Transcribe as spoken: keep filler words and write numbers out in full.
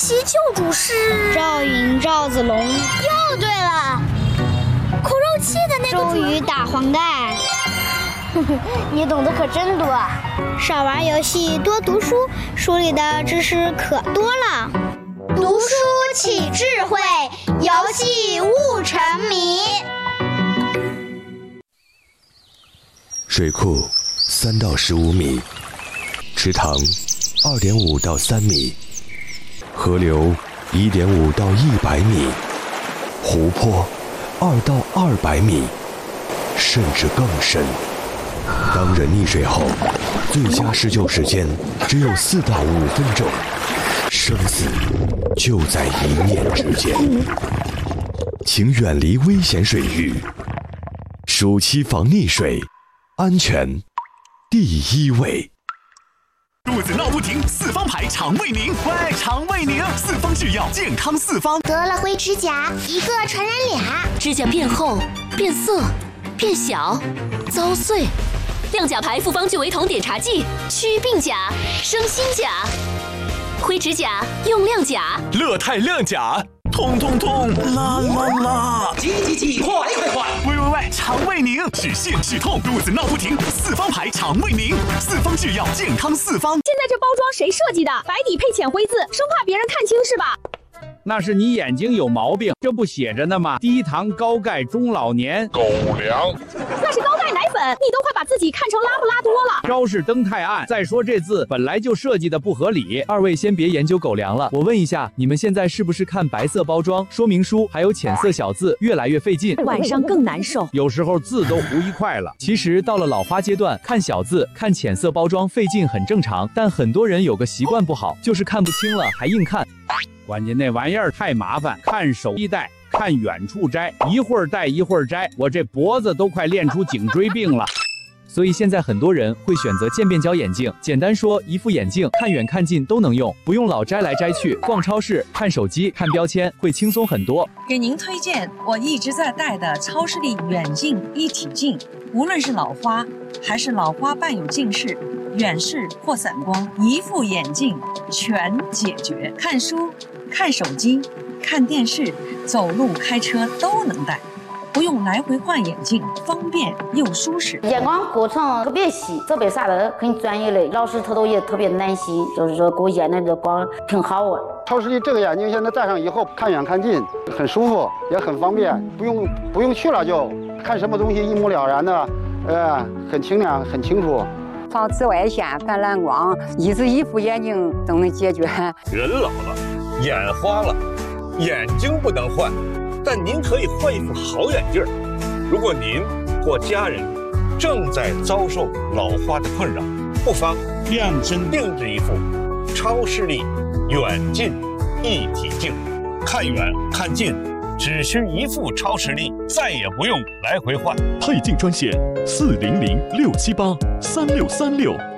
奇救主是赵云、赵子龙。 又对了，苦肉计的那个周瑜打黄盖。 你懂得可真多啊！ 少玩游戏，多读书，书里的知识可多了。 读书起智慧，游戏悟沉迷。 水库三到十五米，池塘二点五到三米，河流一点五到一百米，湖泊二到二百米，甚至更深。当人溺水后，最佳施救时间只有四到五分钟，生死就在一念之间。请远离危险水域，暑期防溺水，安全第一位。 肚子闹不停，四方牌肠胃宁，喂，肠胃宁，四方制药，健康四方。 得了灰指甲，一个传染俩， 指甲变厚、变色、变小、遭碎。亮甲牌复方聚维酮碘茶剂，祛病甲、生新甲。灰指甲用亮甲， 乐泰亮甲，痛痛痛，啦啦啦， 急急急，快快快！ 喂喂喂，肠胃宁，止泻止痛，肚子闹不停，四方牌肠胃宁，四方制药，健康四方。 现在这包装谁设计的？白底配浅灰字，生怕别人看清是吧？ 那是你眼睛有毛病，这不写着呢吗？低糖高钙中老年狗粮， 那是高钙奶粉，你都快把自己看成拉布拉多了。 招式灯太暗，再说这字本来就设计的不合理。二位先别研究狗粮了，我问一下，你们现在是不是看白色包装、说明书还有浅色小字越来越费劲， 晚上更难受， 有时候字都糊一块了。其实到了老花阶段，看小字、看浅色包装费劲很正常，但很多人有个习惯不好，就是看不清了还硬看。关键那玩意儿太麻烦，看手一戴，看远处摘，一会儿戴一会儿摘，我这脖子都快练出颈椎病了。所以现在很多人会选择渐变焦眼镜，简单说，一副眼镜看远看近都能用，不用老摘来摘去。逛超市、看手机、看标签会轻松很多。 给您推荐我一直在戴的超视力远近一体镜，无论是老花还是老花伴有近视、远视或散光，一副眼镜全解决。看书、看手机、看电视、走路、开车都能戴，不用来回换眼镜，方便又舒适。 眼光过程特别细，设备啥的很专业的，老师他都也特别耐心，就是说给我验的这光挺好啊。 超视力这个眼镜现在戴上以后，看远看近很舒服，也很方便，不用不用去了就看什么东西一目了然的，呃，很清亮，很清楚。 防紫外线、反蓝光，一只一副眼镜都能解决。 人老了，眼花了，眼睛不能换，但您可以换一副好眼镜。如果您或家人正在遭受老花的困扰，不妨量身定制一副超视力远近一体镜，看远看近只需一副超视力，再也不用来回换。 配镜专线四零零六七八三六三六。